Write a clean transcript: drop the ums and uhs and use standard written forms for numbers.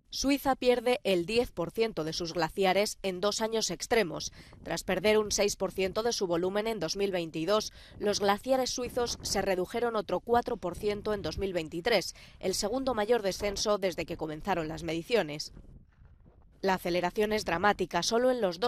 Suiza pierde el 10% de sus glaciares en 2 años extremos. Tras perder un 6% de su volumen en 2022, los glaciares suizos se redujeron otro 4% en 2023, el segundo mayor descenso desde que comenzaron las mediciones. La aceleración es dramática, solo en los